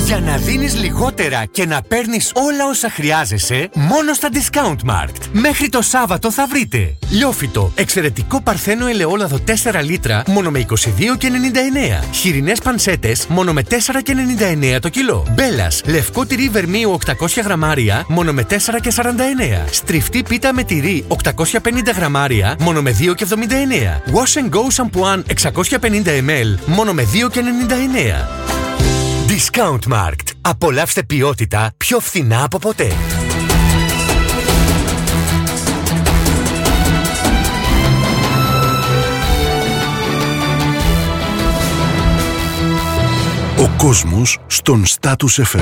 Για να δίνεις λιγότερα και να παίρνεις όλα όσα χρειάζεσαι, μόνο στα Discountmarkt. Μέχρι το Σάββατο θα βρείτε λιόφυτο εξαιρετικό παρθένο ελαιόλαδο 4 λίτρα μόνο με 22,99. Χοιρινές πανσέτες μόνο με 4,99 το κιλό. Μπέλας λευκό τυρί βερμίου 800 γραμμάρια μόνο με 4,49. Στριφτή πίτα με τυρί 850 γραμμάρια μόνο με 2,79. Wash and Go σαμπουάν 650 ml μόνο με 2,99. Discountmarkt. Απολαύστε ποιότητα πιο φθηνά από ποτέ. Ο κόσμος στον Status FM.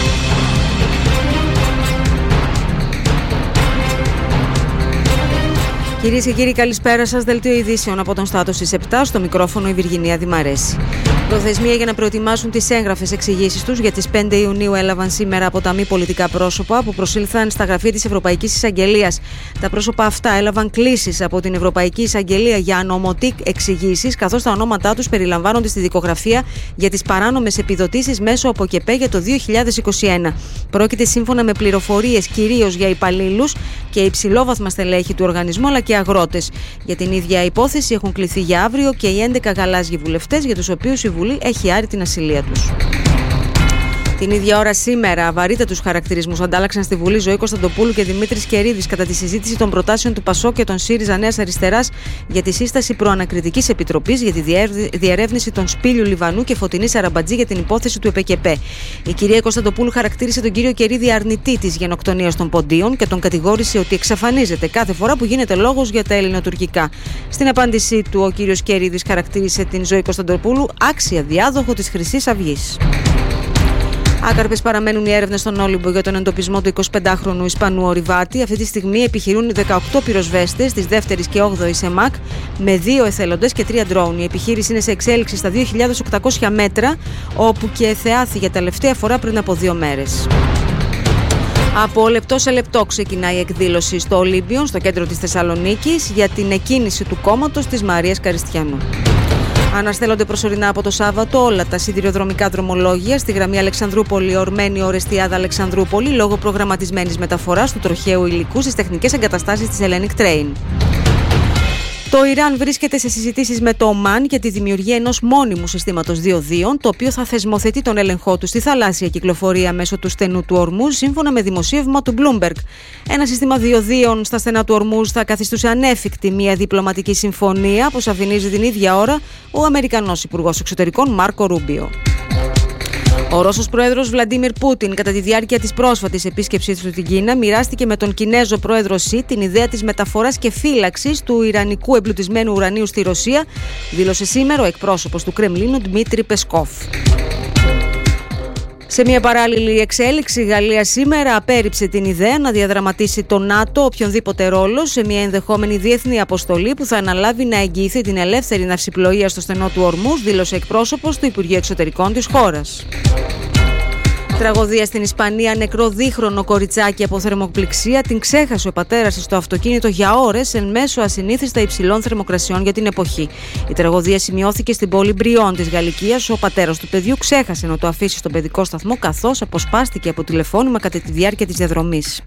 Κυρίες και κύριοι, καλησπέρα σας. Δελτίο ειδήσεων από τον Status στις 7, στο μικρόφωνο η Βυργινία Δημαρέση. Προθεσμία για να προετοιμάσουν τις έγγραφες εξηγήσεις τους για τις 5 Ιουνίου έλαβαν σήμερα από τα μη πολιτικά πρόσωπα που προσήλθαν στα γραφεία της Ευρωπαϊκής Εισαγγελίας. Τα πρόσωπα αυτά έλαβαν κλήσεις από την Ευρωπαϊκή Εισαγγελία για ανωμοτικ εξηγήσεις, καθώς τα ονόματά τους περιλαμβάνονται στη δικογραφία για τις παράνομες επιδοτήσεις μέσω από ΚΕΠΕ για το 2021. Πρόκειται σύμφωνα με πληροφορίες κυρίως για υπαλλήλους και υψηλόβαθμα στελέχη του οργανισμού, αλλά και αγρότες. Για την ίδια υπόθεση έχουν κληθεί για αύριο και οι 11 γαλάζιοι βουλευτές, για τους οποίους η Βουλή έχει άρει την ασυλία τους. Την ίδια ώρα σήμερα, βαρύτατους χαρακτηρισμούς αντάλλαξαν στη Βουλή Ζωή Κωνσταντοπούλου και Δημήτρης Κερίδης κατά τη συζήτηση των προτάσεων του ΠΑΣΟΚ και των ΣΥΡΙΖΑ Νέας Αριστεράς για τη σύσταση προανακριτικής επιτροπής για τη διερεύνηση των Σπήλιου Λιβανού και Φωτεινής Αραμπατζή για την υπόθεση του ΕΠΕΚΕΠΕ. Η κυρία Κωνσταντοπούλου χαρακτήρισε τον κύριο Κερίδη αρνητή της γενοκτονίας των Ποντίων και τον κατηγόρησε ότι εξαφανίζεται κάθε φορά που γίνεται λόγος για τα ελληνοτουρκικά. Στην απάντησή του, ο κύριος Κερίδης χαρακτήρισε την Ζωή Κωνσταντοπούλου άξια διάδοχο της Χρυσής Αυγής. Άκαρπες παραμένουν οι έρευνες στον Όλυμπο για τον εντοπισμό του 25χρονου Ισπανού ορειβάτη. Αυτή τη στιγμή επιχειρούν 18 πυροσβέστες της 2ης και 8ης ΕΜΑΚ με 2 εθελοντές και 3 ντρόουν. Η επιχείρηση είναι σε εξέλιξη στα 2.800 μέτρα, όπου και εθεάθη για τελευταία φορά πριν από 2 μέρες. Από λεπτό σε λεπτό ξεκινάει η εκδήλωση στο Ολύμπιον, στο κέντρο της Θεσσαλονίκης, για την εκκίνηση του κόμματος της Μαρίας Καριστιανού. Αναστέλλονται προσωρινά από το Σάββατο όλα τα σιδηροδρομικά δρομολόγια στη γραμμή Αλεξανδρούπολη-Ορμένη-Ορεστιάδα Αλεξανδρούπολη λόγω προγραμματισμένης μεταφοράς του τροχαίου υλικού στις τεχνικές εγκαταστάσεις της Hellenic Train. Το Ιράν βρίσκεται σε συζητήσεις με το Ομάν για τη δημιουργία ενός μόνιμου συστήματος διοδίων, το οποίο θα θεσμοθετεί τον έλεγχό του στη θαλάσσια κυκλοφορία μέσω του στενού του Ορμούζ, σύμφωνα με δημοσίευμα του Bloomberg. Ένα σύστημα διοδίων στα στενά του Ορμούζ θα καθιστούσε ανέφικτη μια διπλωματική συμφωνία, όπως αφηνίζει την ίδια ώρα ο Αμερικανός Υπουργός Εξωτερικών Μάρκο Ρούμπιο. Ο Ρώσος πρόεδρος Βλαντίμιρ Πούτιν, κατά τη διάρκεια της πρόσφατης επίσκεψής του στην Κίνα, μοιράστηκε με τον Κινέζο πρόεδρο Σι την ιδέα της μεταφοράς και φύλαξης του ιρανικού εμπλουτισμένου ουρανίου στη Ρωσία, δήλωσε σήμερα ο εκπρόσωπος του Κρεμλίνου Ντμίτρι Πεσκόφ. Σε μια παράλληλη εξέλιξη, η Γαλλία σήμερα απέρριψε την ιδέα να διαδραματίσει το ΝΑΤΟ οποιονδήποτε ρόλο σε μια ενδεχόμενη διεθνή αποστολή που θα αναλάβει να εγγυηθεί την ελεύθερη ναυσιπλοεία στο στενό του Ορμούζ, δήλωσε εκπρόσωπος του Υπουργείου Εξωτερικών της χώρας. Τραγωδία στην Ισπανία, νεκρό δίχρονο κοριτσάκι από θερμοπληξία την ξέχασε ο πατέρας της στο αυτοκίνητο για ώρες εν μέσω ασυνήθιστα υψηλών θερμοκρασιών για την εποχή. Η τραγωδία σημειώθηκε στην πόλη Μπριόν της Γαλλικίας. Ο πατέρας του παιδιού ξέχασε να το αφήσει στον παιδικό σταθμό, καθώς αποσπάστηκε από τηλεφώνημα κατά τη διάρκεια της διαδρομής.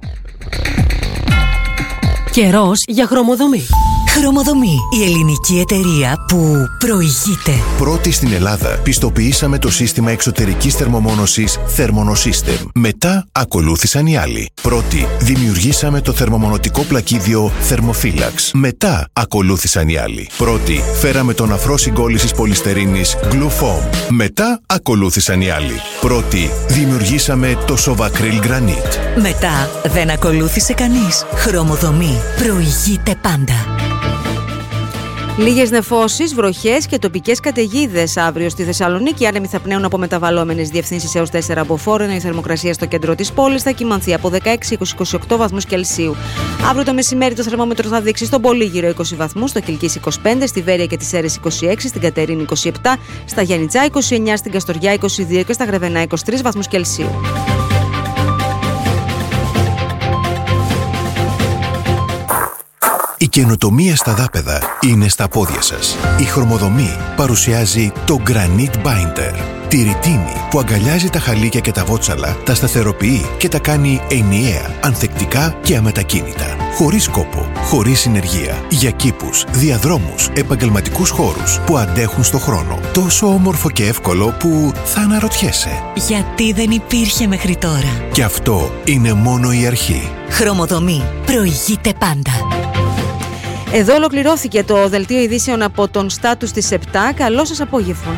Καιρός για χρωμοδομή. Χρωμοδομή, η ελληνική εταιρεία που προηγείται. Πρώτη στην Ελλάδα πιστοποιήσαμε το σύστημα εξωτερικής θερμομόνωσης Thermonosystem. Μετά ακολούθησαν οι άλλοι. Πρώτη δημιουργήσαμε το θερμομονωτικό πλακίδιο Thermophilax. Μετά ακολούθησαν οι άλλοι. Πρώτη φέραμε τον αφρό συγκόλλησης πολυστερίνης Glufoam. Μετά ακολούθησαν οι άλλοι. Πρώτη δημιουργήσαμε το Sovacryl Granite. Μετά δεν ακολούθησε κανείς. Χρωμοδομή προηγείται πάντα. Λίγες νεφώσεις, βροχές και τοπικές καταιγίδες αύριο στη Θεσσαλονίκη. Άνεμοι θα πνέουν από μεταβαλλόμενες διευθύνσεις έως 4 μποφόρ, ενώ η θερμοκρασία στο κέντρο της πόλης θα κυμανθεί από 16-28 βαθμούς Κελσίου. Αύριο το μεσημέρι το θερμόμετρο θα δείξει στον Πολύγυρο 20 βαθμούς, στο Κιλκής 25, στη Βέρεια και τις Σέρρες 26, στην Κατερίνη 27, στα Γιαννιτσά 29, στην Καστοριά 22 και στα Γρεβενά 23 βαθμούς Κελσίου. Η καινοτομία στα δάπεδα είναι στα πόδια σας. Η Χρωμοδομή παρουσιάζει το Granite Binder. Τη ρητίνη που αγκαλιάζει τα χαλίκια και τα βότσαλα, τα σταθεροποιεί και τα κάνει ενιαία, ανθεκτικά και αμετακίνητα. Χωρίς κόπο, χωρίς συνεργεία. Για κήπους, διαδρόμους, επαγγελματικούς χώρους που αντέχουν στο χρόνο. Τόσο όμορφο και εύκολο που θα αναρωτιέσαι. Γιατί δεν υπήρχε μέχρι τώρα. Και αυτό είναι μόνο η αρχή. Χρωμοδομή. Προηγείται πάντα. Εδώ ολοκληρώθηκε το δελτίο ειδήσεων από τον Στάτους της 7. Καλό σας απόγευμα.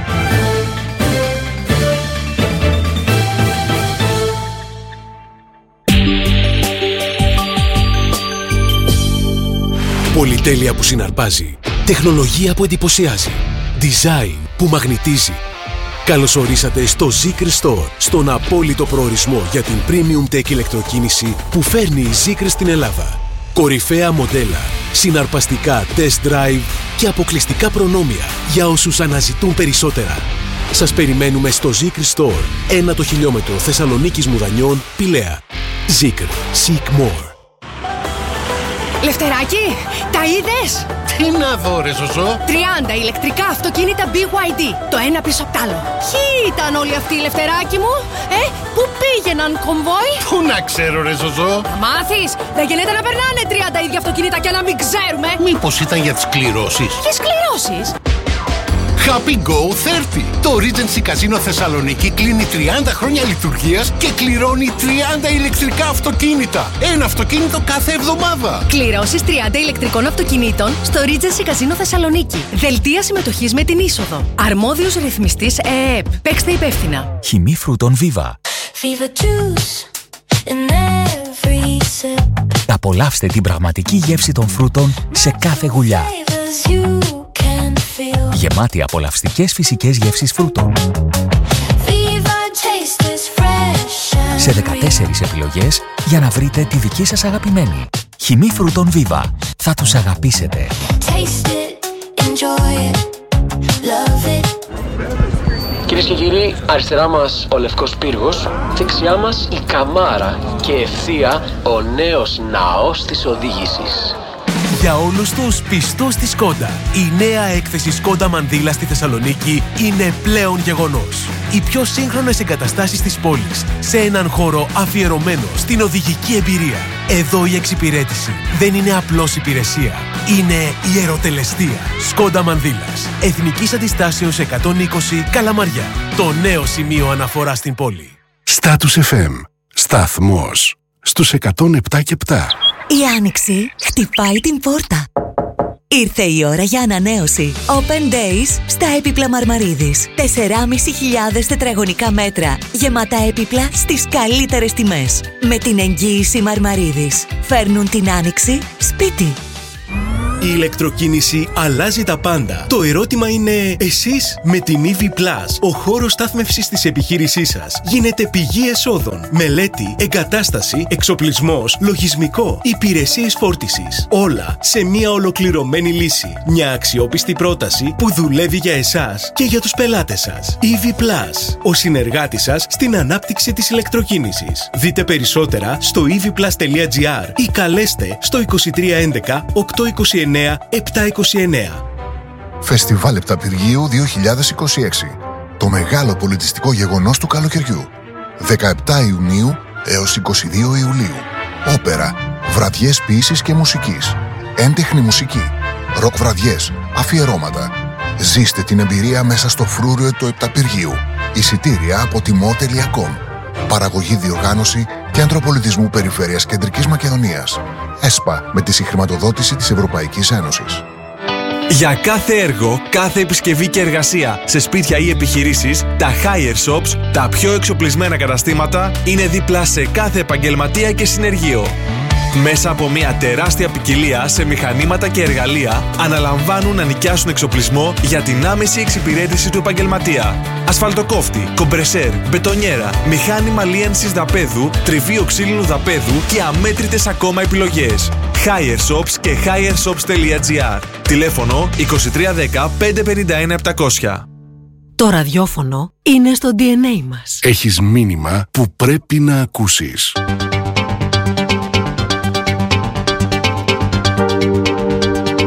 Πολυτέλεια που συναρπάζει, τεχνολογία που εντυπωσιάζει, design που μαγνητίζει. Καλωσορίσατε στο Zeekr Store, στον απόλυτο προορισμό για την premium tech ηλεκτροκίνηση που φέρνει η Zeekr στην Ελλάδα. Κορυφαία μοντέλα, συναρπαστικά test drive και αποκλειστικά προνόμια για όσους αναζητούν περισσότερα. Σας περιμένουμε στο Zeekr Store, 1 χιλιόμετρο Θεσσαλονίκης Μουδανιών, Πηλαία. Zeekr. Seek more. Λευτεράκη, τα είδες? Τι να δω ρε Ζωζό? 30 ηλεκτρικά αυτοκίνητα BYD, το ένα πίσω απ' τ' άλλο. Ποιοι ήταν όλοι αυτοί, Λευτεράκη μου? Πού πήγαιναν, κομβόι? Πού να ξέρω ρε Ζωζό? Θα μάθεις, δεν γίνεται να περνάνε 30 ίδια αυτοκίνητα και να μην ξέρουμε. Μήπως ήταν για τις κληρώσεις? Ποιες κληρώσεις? Happy Go 30! Το Regency Casino Θεσσαλονίκη κλείνει 30 χρόνια λειτουργίας και κληρώνει 30 ηλεκτρικά αυτοκίνητα. Ένα αυτοκίνητο κάθε εβδομάδα. Κληρώσεις 30 ηλεκτρικών αυτοκινήτων στο Regency Casino Θεσσαλονίκη. Δελτία συμμετοχής με την είσοδο. Αρμόδιος ρυθμιστής ΕΕΠ. Παίξτε υπεύθυνα. Χυμή φρούτων Viva. Απολαύστε την πραγματική γεύση των φρούτων σε κάθε γουλιά. Γεμάτη απολαυστικές φυσικές γεύσεις φρούτων. Σε 14 επιλογές για να βρείτε τη δική σας αγαπημένη. Χυμή φρούτων Viva. Θα τους αγαπήσετε. Κυρίες και κύριοι, αριστερά μας ο Λευκός Πύργος, δεξιά μας η Καμάρα και ευθεία ο νέος ναός της οδήγησης. Για όλους τους πιστούς στη Σκόντα, η νέα έκθεση Σκόντα Μανδύλα στη Θεσσαλονίκη είναι πλέον γεγονός. Οι πιο σύγχρονες εγκαταστάσεις της πόλης, σε έναν χώρο αφιερωμένο στην οδηγική εμπειρία. Εδώ η εξυπηρέτηση δεν είναι απλώς υπηρεσία, είναι ιεροτελεστία. Σκόντα Μανδύλας, Εθνικής Αντιστάσεως 120 Καλαμαριά. Το νέο σημείο αναφορά στην πόλη. Στάτους FM. Σταθμός. Στους 107,7. Η άνοιξη χτυπάει την πόρτα. Ήρθε η ώρα για ανανέωση. Open Days στα έπιπλα Μαρμαρίδης. 4.500 τετραγωνικά μέτρα. Γεμάτα έπιπλα στις καλύτερες τιμές. Με την εγγύηση Μαρμαρίδης. Φέρνουν την άνοιξη σπίτι. Η ηλεκτροκίνηση αλλάζει τα πάντα. Το ερώτημα είναι, εσείς με την EV Plus, ο χώρος στάθμευσης της επιχείρησής σας γίνεται πηγή εσόδων. Μελέτη, εγκατάσταση, εξοπλισμός, λογισμικό, υπηρεσίες φόρτισης. Όλα σε μια ολοκληρωμένη λύση. Μια αξιόπιστη πρόταση που δουλεύει για εσάς και για τους πελάτες σας. EV Plus, ο συνεργάτης σας στην ανάπτυξη της ηλεκτροκίνησης. Δείτε περισσότερα στο evplus.gr ή καλέστε στο 2311 829 729. Φεστιβάλ Επταπηργίου 2026. Το μεγάλο πολιτιστικό γεγονός του καλοκαιριού. 17 Ιουνίου έως 22 Ιουλίου. Όπερα, βραδιές ποίησης και μουσικής, έντεχνη μουσική, ροκ βραδιές, αφιερώματα. Ζήστε την εμπειρία μέσα στο φρούριο του Επταπηργίου. Εισιτήρια από timo.com. Παραγωγή, διοργάνωση Κέντρο Πολιτισμού Περιφέρειας Κεντρικής Μακεδονίας. ΕΣΠΑ, με τη συγχρηματοδότηση της Ευρωπαϊκής Ένωσης. Για κάθε έργο, κάθε επισκευή και εργασία σε σπίτια ή επιχειρήσεις, τα Hire Shops, τα πιο εξοπλισμένα καταστήματα, είναι δίπλα σε κάθε επαγγελματία και συνεργείο. Μέσα από μια τεράστια ποικιλία σε μηχανήματα και εργαλεία, αναλαμβάνουν να νοικιάσουν εξοπλισμό για την άμεση εξυπηρέτηση του επαγγελματία. Ασφαλτοκόφτη, κομπρεσέρ, μπετονιέρα, μηχάνημα λίανσης δαπέδου, τριβείο ξύλινου δαπέδου και αμέτρητες ακόμα επιλογές. Hire Shops και hireshops.gr. Τηλέφωνο 2310 551 700. Το ραδιόφωνο είναι στο DNA μας. Έχεις μήνυμα που πρέπει να ακούσεις.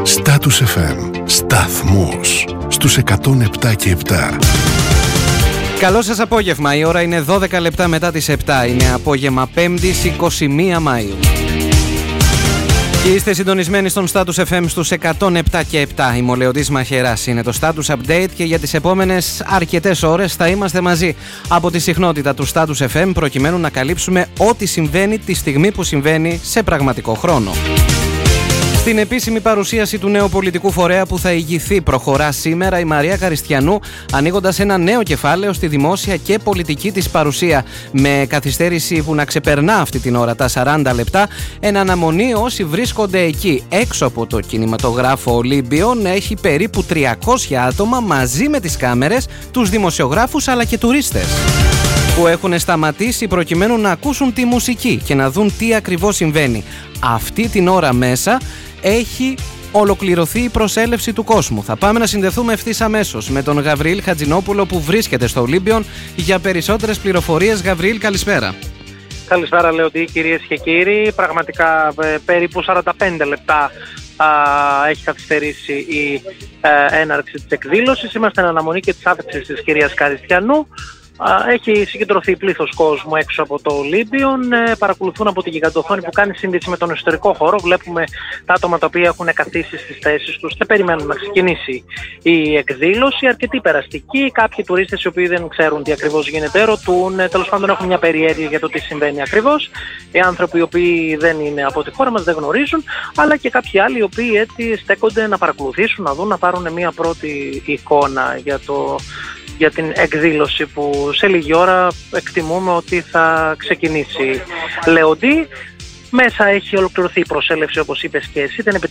Στάτους FM. Σταθμός. Στους 107 και 7. Καλό σας απόγευμα, η ώρα είναι 12 λεπτά μετά τις 7, είναι απόγευμα 5ης 21 Μαΐου. Και είστε συντονισμένοι στον Status FM στους 107 και 7. Είμαι ο Λεοντής Μαχαιράς, είναι το Status Update και για τις επόμενες αρκετές ώρες θα είμαστε μαζί από τη συχνότητα του Status FM προκειμένου να καλύψουμε ό,τι συμβαίνει τη στιγμή που συμβαίνει σε πραγματικό χρόνο. Στην επίσημη παρουσίαση του νέου πολιτικού φορέα που θα ηγηθεί προχωρά σήμερα η Μαρία Καριστιανού, ανοίγοντας ένα νέο κεφάλαιο στη δημόσια και πολιτική της παρουσία, με καθυστέρηση που να ξεπερνά αυτή την ώρα τα 40 λεπτά, εν αναμονή όσοι βρίσκονται εκεί. Έξω από το κινηματογράφο Ολύμπιον έχει περίπου 300 άτομα μαζί με τις κάμερες, τους δημοσιογράφους αλλά και τουρίστες, που έχουν σταματήσει προκειμένου να ακούσουν τη μουσική και να δουν τι ακριβώς συμβαίνει. Αυτή την ώρα μέσα έχει ολοκληρωθεί η προσέλευση του κόσμου. Θα πάμε να συνδεθούμε ευθύς αμέσως με τον Γαβριήλ Χατζηνόπουλο που βρίσκεται στο Ολύμπιον για περισσότερες πληροφορίες. Γαβριήλ, καλησπέρα. Καλησπέρα, Λεοντή, κυρίες και κύριοι. Πραγματικά περίπου 45 λεπτά έχει καθυστερήσει η έναρξη της εκδήλωσης. Είμαστε εν αναμονή και της άφηξης της κυρίας Καριστιανού. Έχει συγκεντρωθεί πλήθος κόσμου έξω από το Ολύμπιον. Παρακολουθούν από τη γιγαντοθόνη που κάνει σύνδεση με τον εσωτερικό χώρο. Βλέπουμε τα άτομα τα οποία έχουν καθίσει στις θέσεις τους και περιμένουν να ξεκινήσει η εκδήλωση. Αρκετοί περαστικοί, κάποιοι τουρίστες οι οποίοι δεν ξέρουν τι ακριβώς γίνεται, ρωτούν, τέλος πάντων έχουν μια περιέργεια για το τι συμβαίνει ακριβώς. Οι άνθρωποι οι οποίοι δεν είναι από τη χώρα μας δεν γνωρίζουν, αλλά και κάποιοι άλλοι οι οποίοι έτσι στέκονται να παρακολουθήσουν, να δουν, να πάρουν μια πρώτη εικόνα για την εκδήλωση που σε λίγη ώρα εκτιμούμε ότι θα ξεκινήσει. Λεοντή, μέσα έχει ολοκληρωθεί η προσέλευση όπως είπες και εσύ, δεν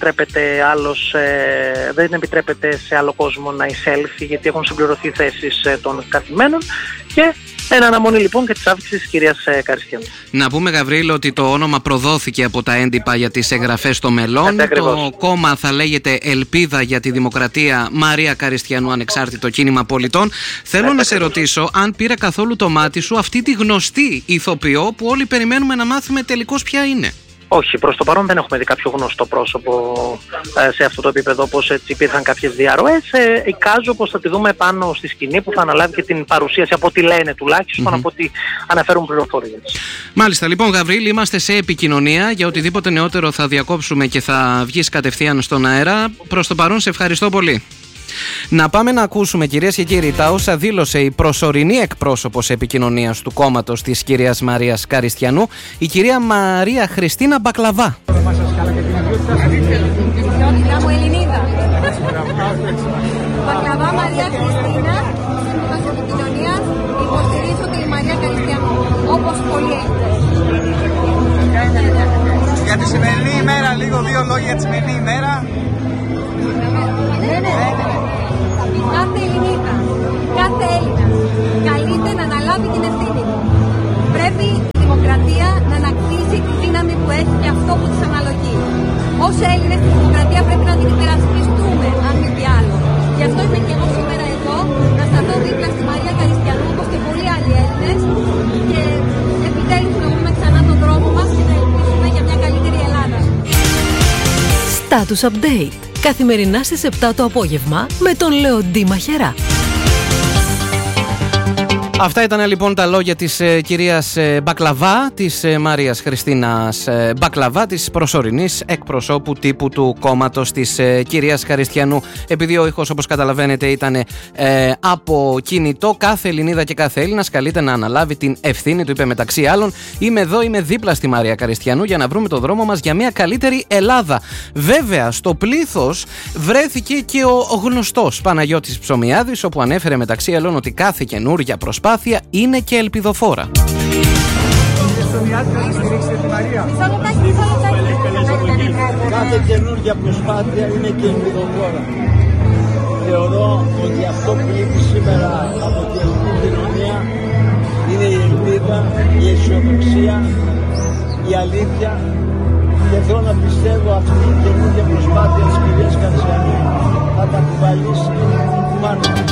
επιτρέπεται σε άλλο κόσμο να εισέλθει γιατί έχουν συμπληρωθεί θέσεις των καθημένων και εν αναμονή λοιπόν και της άφηξης της κυρίας Καριστιανού. Να πούμε, Γαβρίλ, ότι το όνομα προδόθηκε από τα έντυπα για τις εγγραφές των μελών. Το κόμμα θα λέγεται Ελπίδα για τη Δημοκρατία Μαρία Καριστιανού, Ανεξάρτητο Κίνημα Πολιτών. Θέλω να σε ρωτήσω αν πήρε καθόλου το μάτι σου αυτή τη γνωστή ηθοποιό που όλοι περιμένουμε να μάθουμε τελικώς ποια είναι. Όχι, προς το παρόν δεν έχουμε δει κάποιο γνωστό πρόσωπο σε αυτό το επίπεδο, όπως έτσι υπήρχαν κάποιες διαρροές. Εικάζω πως θα τη δούμε πάνω στη σκηνή που θα αναλάβει και την παρουσίαση, από ό,τι λένε τουλάχιστον, από ό,τι αναφέρουν πληροφορίες. Μάλιστα, λοιπόν, Γαβρίλ, είμαστε σε επικοινωνία. Για οτιδήποτε νεότερο θα διακόψουμε και θα βγεις κατευθείαν στον αέρα. Προς το παρόν, σε ευχαριστώ πολύ. Να πάμε να ακούσουμε, κυρίες και κύριοι, τα όσα δήλωσε η προσωρινή εκπρόσωπος επικοινωνίας του κόμματος της κυρίας Μαρίας Καριστιανού, η κυρία Μαρία Χριστίνα Μπακλαβά. Μπακλαβά Μαρία Χριστίνα, σύμβουλος επικοινωνίας, υποστηρίζω τη Μαρία Καριστιανού, όπως πολύ. Για τη σημερινή ημέρα, λίγο δύο λόγια για τη σημερινή ημέρα. Κάθε Ελληνίδα, κάθε Έλληνας καλείται να αναλάβει την ευθύνη του. Πρέπει η δημοκρατία να ανακτήσει τη δύναμη που έχει και αυτό που της αναλογεί. Ως Έλληνες τη δημοκρατία πρέπει να την υπερασπιστούμε, αν μη τι άλλο. Γι' αυτό είμαι και εγώ σήμερα εδώ, να σταθώ δίπλα στη Μαρία Καριστιανού, όπως και πολλοί άλλοι Έλληνες, και επιτέλους να βρούμε ξανά τον δρόμο μας και να ελπίσουμε για μια καλύτερη Ελλάδα. Status Update. Καθημερινά στις 7 το απόγευμα με τον Λεοντή Μαχαιρά. Αυτά ήταν λοιπόν τα λόγια της κυρίας Μπακλαβά, της Μαρίας Χριστίνας Μπακλαβά, της προσωρινής εκπροσώπου τύπου του κόμματος της κυρίας Καριστιανού. Επειδή ο ήχος, όπως καταλαβαίνετε, ήταν από κινητό, κάθε Ελληνίδα και κάθε Έλληνας καλείται να αναλάβει την ευθύνη του. Είπε μεταξύ άλλων, είμαι εδώ, είμαι δίπλα στη Μαρία Καριστιανού για να βρούμε το δρόμο μας για μια καλύτερη Ελλάδα. Βέβαια, στο πλήθος βρέθηκε και ο γνωστός Παναγιώτης Ψωμιάδης, όπου ανέφερε μεταξύ άλλων ότι κάθε καινούργια προσπάθεια είναι και ελπιδοφόρα. Κάθε καινούργια προσπάθεια είναι και ελπιδοφόρα. Θεωρώ ότι αυτό που λείπει σήμερα από την ελληνική κοινωνία είναι η ελπίδα, η αισιοδοξία, η αλήθεια, και θέλω να πιστεύω αυτή η καινούργια προσπάθεια της κυρίας Καριστιανού θα τα κουβαλήσει πάνω.